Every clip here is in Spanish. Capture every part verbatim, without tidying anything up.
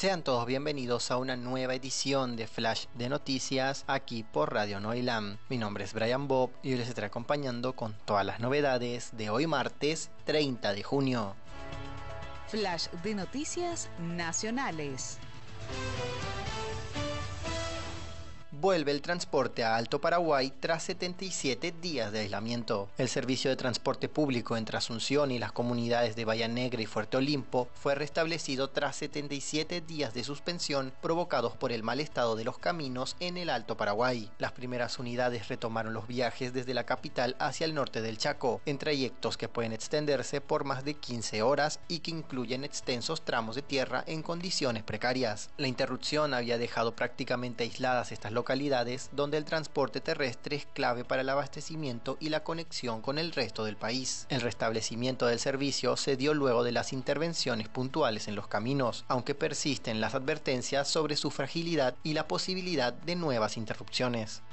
Sean todos bienvenidos a una nueva edición de Flash de Noticias aquí por Radio Noilam. Mi nombre es Brian Bob y hoy les estaré acompañando con todas las novedades de hoy martes treinta de junio. Flash de Noticias Nacionales. Vuelve el transporte a Alto Paraguay tras setenta y siete días de aislamiento. El servicio de transporte público entre Asunción y las comunidades de Bahía Negra y Fuerte Olimpo fue restablecido tras setenta y siete días de suspensión provocados por el mal estado de los caminos en el Alto Paraguay. Las primeras unidades retomaron los viajes desde la capital hacia el norte del Chaco, en trayectos que pueden extenderse por más de quince horas y que incluyen extensos tramos de tierra en condiciones precarias. La interrupción había dejado prácticamente aisladas estas localidades donde el transporte terrestre es clave para el abastecimiento y la conexión con el resto del país. El restablecimiento del servicio se dio luego de las intervenciones puntuales en los caminos, aunque persisten las advertencias sobre su fragilidad y la posibilidad de nuevas interrupciones.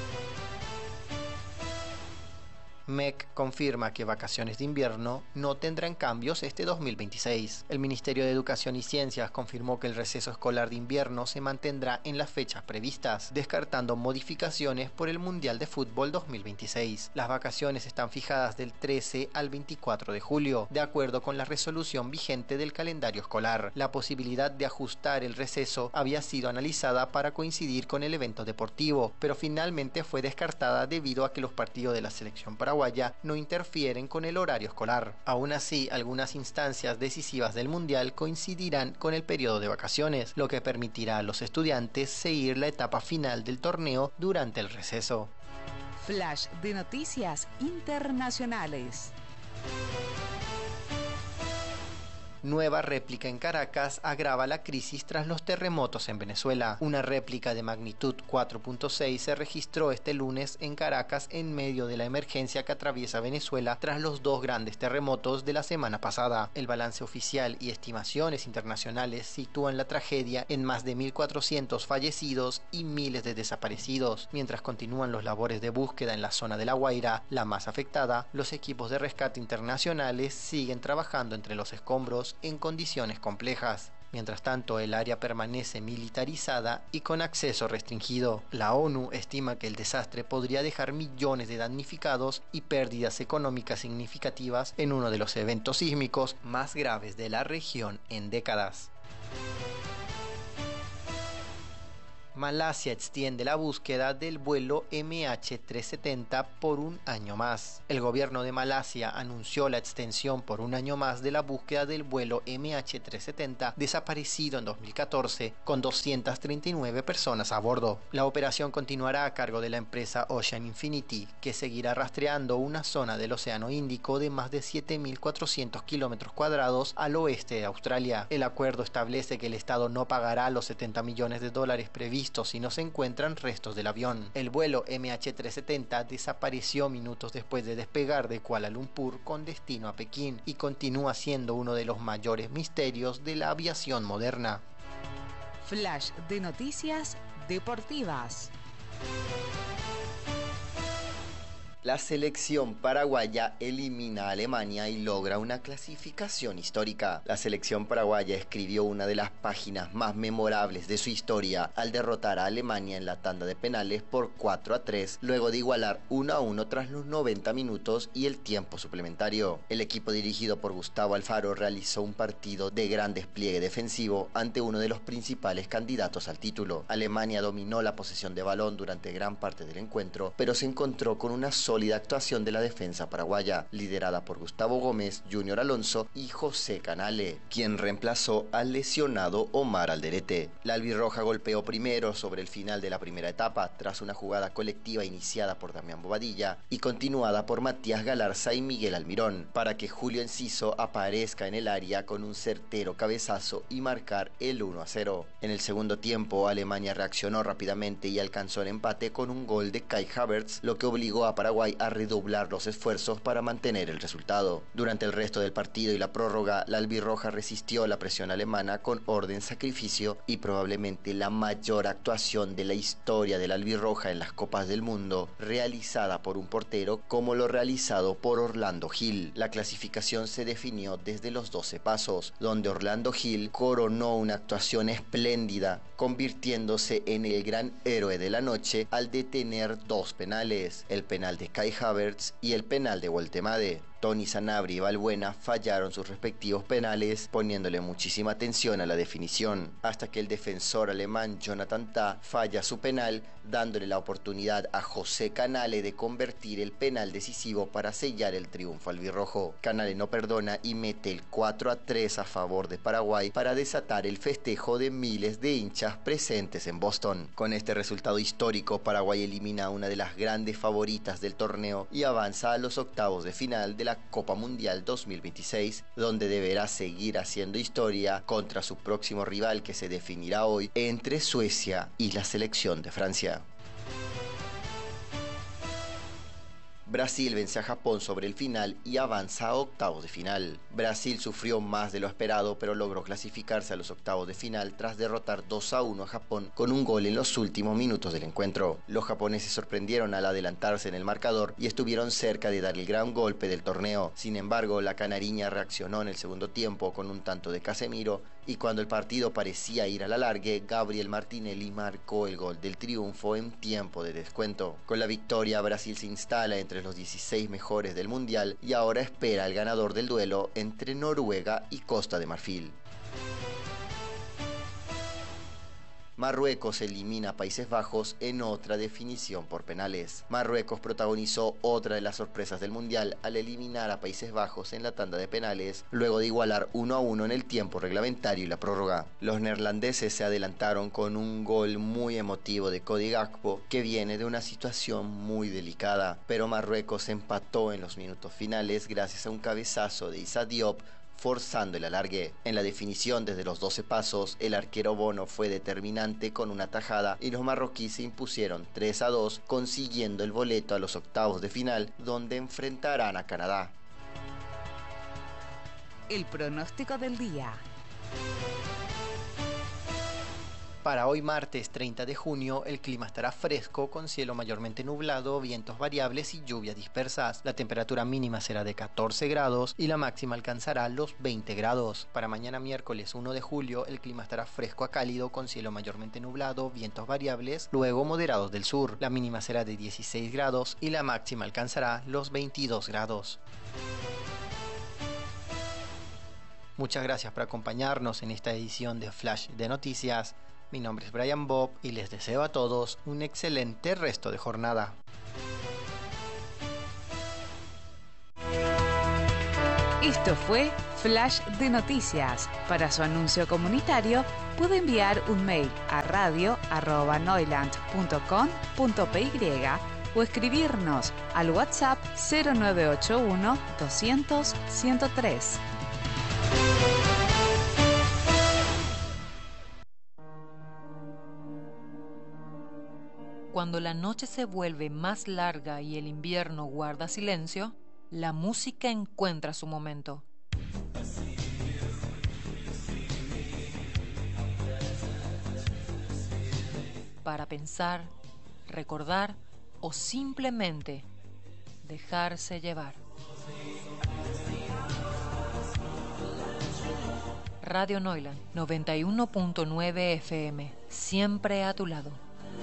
M E C confirma que vacaciones de invierno no tendrán cambios este dos mil veintiséis. El Ministerio de Educación y Ciencias confirmó que el receso escolar de invierno se mantendrá en las fechas previstas, descartando modificaciones por el Mundial de Fútbol dos mil veintiséis. Las vacaciones están fijadas del trece al veinticuatro de julio, de acuerdo con la resolución vigente del calendario escolar. La posibilidad de ajustar el receso había sido analizada para coincidir con el evento deportivo, pero finalmente fue descartada debido a que los partidos de la selección paraguaya no interfieren con el horario escolar. Aún así, algunas instancias decisivas del Mundial coincidirán con el periodo de vacaciones, lo que permitirá a los estudiantes seguir la etapa final del torneo durante el receso. Flash de Noticias Internacionales. Nueva réplica en Caracas agrava la crisis tras los terremotos en Venezuela. Una réplica de magnitud cuatro punto seis se registró este lunes en Caracas en medio de la emergencia que atraviesa Venezuela tras los dos grandes terremotos de la semana pasada. El balance oficial y estimaciones internacionales sitúan la tragedia en más de mil cuatrocientos fallecidos y miles de desaparecidos. Mientras continúan los labores de búsqueda en la zona de La Guaira, la más afectada, los equipos de rescate internacionales siguen trabajando entre los escombros en condiciones complejas. Mientras tanto, el área permanece militarizada y con acceso restringido. La ONU estima que el desastre podría dejar millones de damnificados y pérdidas económicas significativas en uno de los eventos sísmicos más graves de la región en décadas. Malasia extiende la búsqueda del vuelo M H trescientos setenta por un año más. El gobierno de Malasia anunció la extensión por un año más de la búsqueda del vuelo M H trescientos setenta desaparecido en dos mil catorce con doscientas treinta y nueve personas a bordo. La operación continuará a cargo de la empresa Ocean Infinity, que seguirá rastreando una zona del Océano Índico de más de siete mil cuatrocientos kilómetros cuadrados al oeste de Australia. El acuerdo establece que el Estado no pagará los setenta millones de dólares previstos si no se encuentran restos del avión. El vuelo M H trescientos setenta desapareció minutos después de despegar de Kuala Lumpur con destino a Pekín y continúa siendo uno de los mayores misterios de la aviación moderna. Flash de Noticias Deportivas. La selección paraguaya elimina a Alemania y logra una clasificación histórica. La selección paraguaya escribió una de las páginas más memorables de su historia al derrotar a Alemania en la tanda de penales por cuatro a tres, luego de igualar uno a uno tras los noventa minutos y el tiempo suplementario. El equipo dirigido por Gustavo Alfaro realizó un partido de gran despliegue defensivo ante uno de los principales candidatos al título. Alemania dominó la posesión de balón durante gran parte del encuentro, pero se encontró con una sólida actuación de la defensa paraguaya, liderada por Gustavo Gómez, Junior Alonso y José Canale, quien reemplazó al lesionado Omar Alderete. La albirroja golpeó primero sobre el final de la primera etapa, tras una jugada colectiva iniciada por Damián Bobadilla y continuada por Matías Galarza y Miguel Almirón, para que Julio Enciso aparezca en el área con un certero cabezazo y marcar el uno a cero. En el segundo tiempo, Alemania reaccionó rápidamente y alcanzó el empate con un gol de Kai Havertz, lo que obligó a Paraguay Paraguay a redoblar los esfuerzos para mantener el resultado. Durante el resto del partido y la prórroga, la albirroja resistió la presión alemana con orden, sacrificio y probablemente la mayor actuación de la historia de la albirroja en las Copas del Mundo, realizada por un portero como lo realizado por Orlando Gil. La clasificación se definió desde los doce pasos, donde Orlando Gil coronó una actuación espléndida, convirtiéndose en el gran héroe de la noche al detener dos penales, el penal de Kai Havertz y el penal de Woltemade. Tony Sanabria y Valbuena fallaron sus respectivos penales, poniéndole muchísima atención a la definición, hasta que el defensor alemán Jonathan Tah falla su penal, dándole la oportunidad a José Canale de convertir el penal decisivo para sellar el triunfo albirrojo. Canale no perdona y mete el cuatro a tres a favor de Paraguay para desatar el festejo de miles de hinchas presentes en Boston. Con este resultado histórico, Paraguay elimina a una de las grandes favoritas del torneo y avanza a los octavos de final de la Copa Mundial dos mil veintiséis, donde deberá seguir haciendo historia contra su próximo rival, que se definirá hoy entre Suecia y la selección de Francia. Brasil vence a Japón sobre el final y avanza a octavos de final. Brasil sufrió más de lo esperado, pero logró clasificarse a los octavos de final tras derrotar dos a uno a Japón con un gol en los últimos minutos del encuentro. Los japoneses sorprendieron al adelantarse en el marcador y estuvieron cerca de dar el gran golpe del torneo. Sin embargo, la canariña reaccionó en el segundo tiempo con un tanto de Casemiro, y cuando el partido parecía ir a la largue, Gabriel Martinelli marcó el gol del triunfo en tiempo de descuento. Con la victoria, Brasil se instala entre los dieciséis mejores del mundial y ahora espera al ganador del duelo entre Noruega y Costa de Marfil. Marruecos elimina a Países Bajos en otra definición por penales. Marruecos protagonizó otra de las sorpresas del Mundial al eliminar a Países Bajos en la tanda de penales, luego de igualar uno a uno en el tiempo reglamentario y la prórroga. Los neerlandeses se adelantaron con un gol muy emotivo de Cody Gakpo, que viene de una situación muy delicada, pero Marruecos empató en los minutos finales gracias a un cabezazo de Issa Diop, forzando el alargue. En la definición desde los doce pasos, el arquero Bono fue determinante con una tajada y los marroquíes se impusieron tres a dos, consiguiendo el boleto a los octavos de final, donde enfrentarán a Canadá. El pronóstico del día. Para hoy martes treinta de junio, el clima estará fresco con cielo mayormente nublado, vientos variables y lluvias dispersas. La temperatura mínima será de catorce grados y la máxima alcanzará los veinte grados. Para mañana miércoles uno de julio, el clima estará fresco a cálido con cielo mayormente nublado, vientos variables, luego moderados del sur. La mínima será de dieciséis grados y la máxima alcanzará los veintidós grados. Muchas gracias por acompañarnos en esta edición de Flash de Noticias. Mi nombre es Brian Bob y les deseo a todos un excelente resto de jornada. Esto fue Flash de Noticias. Para su anuncio comunitario puede enviar un mail a radio arroba noiland punto com punto py o escribirnos al WhatsApp cero nueve ocho uno doscientos ciento tres. Cuando la noche se vuelve más larga y el invierno guarda silencio, la música encuentra su momento. Para pensar, recordar o simplemente dejarse llevar. Radio Noiland noventa y uno punto nueve F M, siempre a tu lado.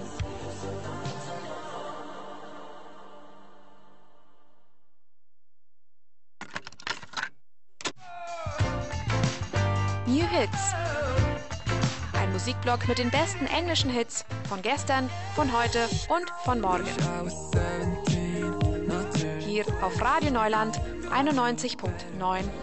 New Hits. Ein Musikblog mit den besten englischen Hits von gestern, von heute und von morgen. Hier auf Radio Neuland einundneunzig Komma neun